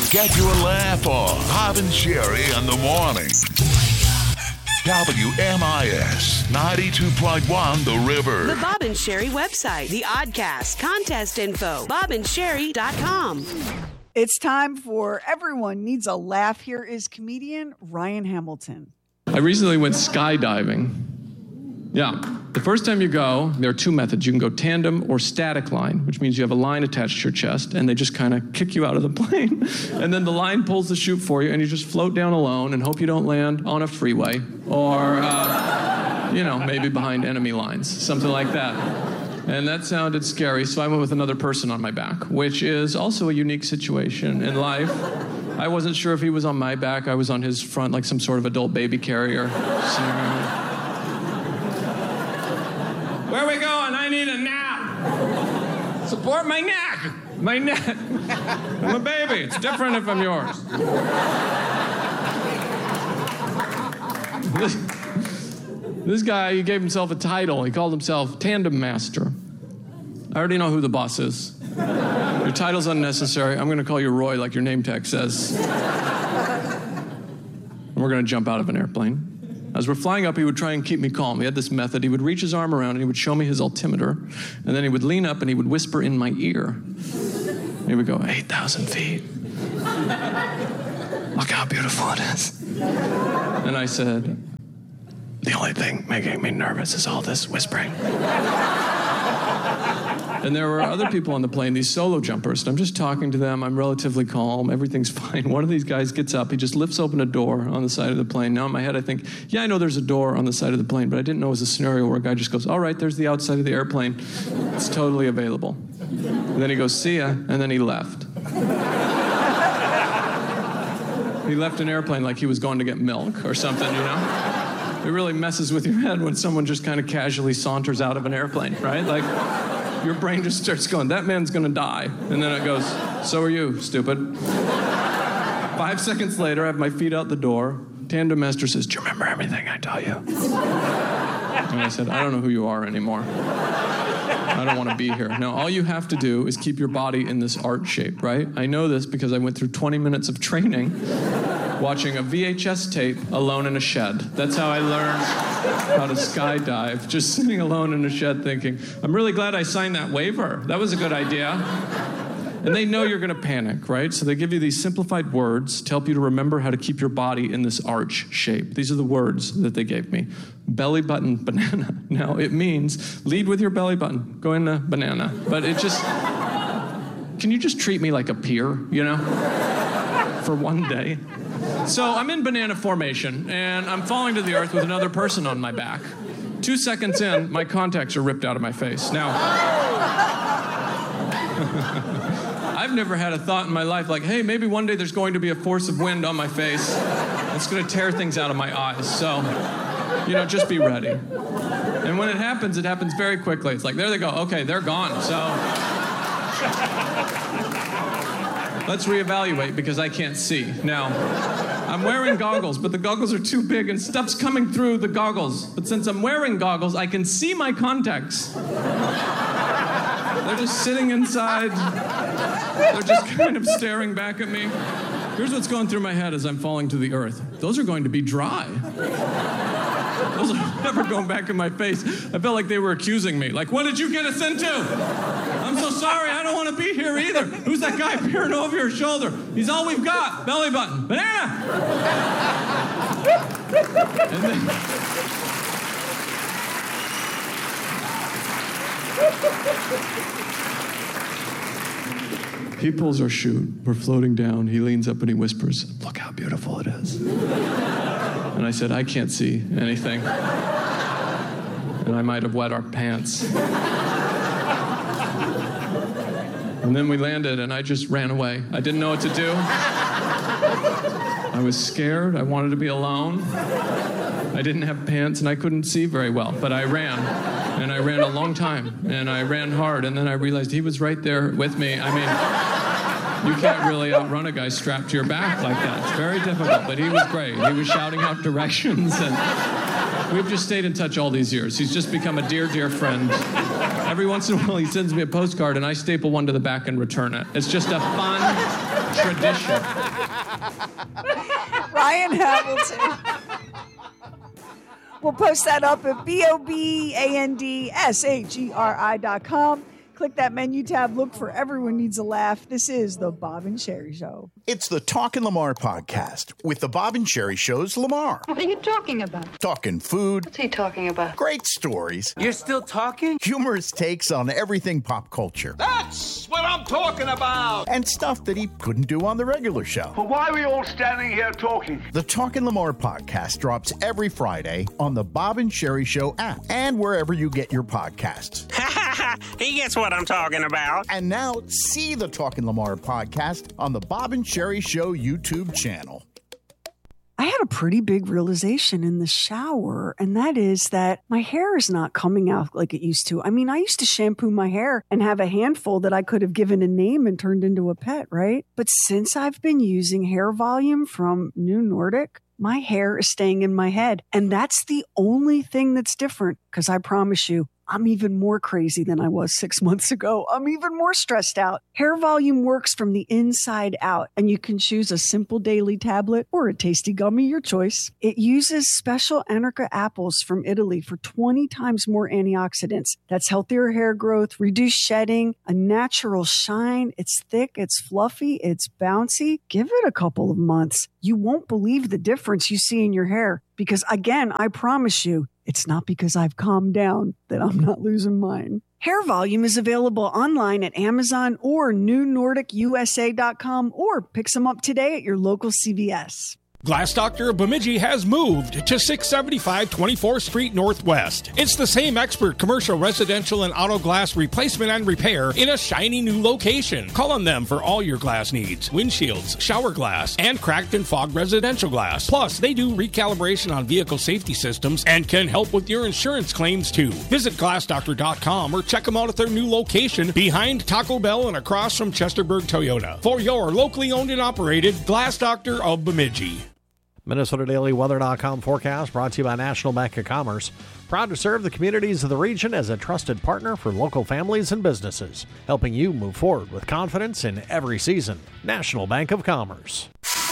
Get your laugh on. Bob and Sherry in the morning. WMIS 92.1 The River. The Bob and Sherry website, the Oddcast, contest info, bobandSherry.com. It's time for Everyone Needs a Laugh. Here is comedian Ryan Hamilton. I recently went skydiving. Yeah. The first time you go, there are two methods. You can go tandem or static line, which means you have a line attached to your chest, and they just kind of kick you out of the plane. And then the line pulls the chute for you, and you just float down alone and hope you don't land on a freeway or, maybe behind enemy lines, something like that. And that sounded scary, so I went with another person on my back, which is also a unique situation in life. I wasn't sure if he was on my back. I was on his front like some sort of adult baby carrier. Where are we going? I need a nap. Support my neck. My neck. I'm a baby. It's different if I'm yours. This guy, he gave himself a title. He called himself Tandem Master. I already know who the boss is. Your title's unnecessary. I'm going to call you Roy like your name tag says. And we're going to jump out of an airplane. As we're flying up, he would try and keep me calm. He had this method. He would reach his arm around and he would show me his altimeter. And then he would lean up and he would whisper in my ear. He would go, 8,000 feet. Look how beautiful it is. And I said, the only thing making me nervous is all this whispering. And there were other people on the plane, these solo jumpers, and I'm just talking to them. I'm relatively calm. Everything's fine. One of these guys gets up. He just lifts open a door on the side of the plane. Now in my head, I think, yeah, I know there's a door on the side of the plane, but I didn't know it was a scenario where a guy just goes, all right, there's the outside of the airplane. It's totally available. And then he goes, see ya, and then he left. He left an airplane like he was going to get milk or something, you know? It really messes with your head when someone just kind of casually saunters out of an airplane, right? Like, your brain just starts going, that man's gonna die. And then it goes, so are you, stupid. 5 seconds later, I have my feet out the door. Tandem Master says, do you remember everything I taught you? And I said, I don't know who you are anymore. I don't want to be here. Now, all you have to do is keep your body in this arch shape, right? I know this because I went through 20 minutes of training watching a VHS tape alone in a shed. That's how I learned how to skydive, just sitting alone in a shed thinking, I'm really glad I signed that waiver. That was a good idea. And they know you're going to panic, right? So they give you these simplified words to help you to remember how to keep your body in this arch shape. These are the words that they gave me. Belly button banana. Now, it means lead with your belly button. Go in a banana. But it just... Can you just treat me like a peer, you know? For one day. So I'm in banana formation, and I'm falling to the earth with another person on my back. 2 seconds in, my contacts are ripped out of my face. Now, I've never had a thought in my life like, hey, maybe one day there's going to be a force of wind on my face. It's going to tear things out of my eyes. So, just be ready. And when it happens very quickly. It's like, there they go. Okay, they're gone. So... Let's reevaluate because I can't see. Now, I'm wearing goggles, but the goggles are too big and stuff's coming through the goggles. But since I'm wearing goggles, I can see my contacts. They're just sitting inside. They're just kind of staring back at me. Here's what's going through my head as I'm falling to the earth. Those are going to be dry. Those are never going back in my face. I felt like they were accusing me. Like, what did you get us into? I'm so sorry, I don't want to be here either. Who's that guy peering over your shoulder? He's all we've got. Belly button. Banana! And then... He pulls our chute. We're floating down. He leans up and he whispers, look how beautiful it is. And I said, I can't see anything. And I might have wet our pants. And then we landed, and I just ran away. I didn't know what to do. I was scared. I wanted to be alone. I didn't have pants, and I couldn't see very well, but I ran. And I ran a long time, and I ran hard, and then I realized he was right there with me. I mean, you can't really outrun a guy strapped to your back like that. It's very difficult, but he was great. He was shouting out directions, and we've just stayed in touch all these years. He's just become a dear, dear friend. Every once in a while, he sends me a postcard, and I staple one to the back and return it. It's just a fun, tradition. Ryan Hamilton. We'll post that up at BOBANDSHERI.com. Click that menu tab. Look for Everyone Needs a Laugh. This is the Bob and Sherry Show. It's the Talkin' Lamar podcast with the Bob and Sherry Show's Lamar. What are you talking about? Talking food. What's he talking about? Great stories. You're still talking? Humorous takes on everything pop culture. That's what I'm talking about! And stuff that he couldn't do on the regular show. But why are we all standing here talking? The Talkin' Lamar podcast drops every Friday on the Bob and Sherry Show app and wherever you get your podcasts. He gets what I'm talking about. And now, see the Talkin' Lamar podcast on the Bob and Sherry Show YouTube channel. I had a pretty big realization in the shower, and that is that my hair is not coming out like it used to. I mean, I used to shampoo my hair and have a handful that I could have given a name and turned into a pet, right? But since I've been using Hair Volume from New Nordic, my hair is staying in my head. And that's the only thing that's different, because I promise you, I'm even more crazy than I was 6 months ago. I'm even more stressed out. Hair Volume works from the inside out, and you can choose a simple daily tablet or a tasty gummy, your choice. It uses special Enerca apples from Italy for 20 times more antioxidants. That's healthier hair growth, reduced shedding, a natural shine. It's thick, it's fluffy, it's bouncy. Give it a couple of months. You won't believe the difference you see in your hair. Because again, I promise you, it's not because I've calmed down that I'm not losing mine. Hair Volume is available online at Amazon or NewNordicUSA.com, or pick some up today at your local CVS. Glass Doctor of Bemidji has moved to 675 24th Street Northwest. It's the same expert commercial, residential, and auto glass replacement and repair in a shiny new location. Call on them for all your glass needs: windshields, shower glass, and cracked and fogged residential glass. Plus, they do recalibration on vehicle safety systems and can help with your insurance claims too. Visit glassdoctor.com or check them out at their new location behind Taco Bell and across from Chesterburg Toyota. For your locally owned and operated Glass Doctor of Bemidji. MinnesotaDailyWeather.com forecast brought to you by National Bank of Commerce. Proud to serve the communities of the region as a trusted partner for local families and businesses, helping you move forward with confidence in every season. National Bank of Commerce.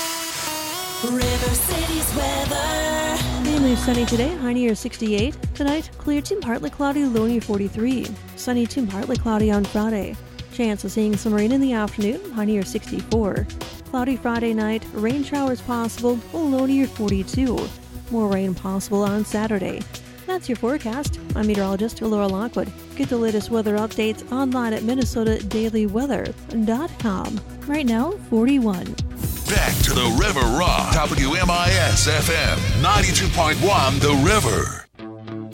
River City's weather. Mainly sunny today, high near 68. Tonight, clear to partly cloudy, low near 43. Sunny to partly cloudy on Friday. Chance of seeing some rain in the afternoon, high near 64. Cloudy Friday night, rain showers possible, low near 42. More rain possible on Saturday. That's your forecast. I'm meteorologist Laura Lockwood. Get the latest weather updates online at MinnesotaDailyWeather.com. Right now, 41. Back to the River Rock. WMIS FM 92.1 The River.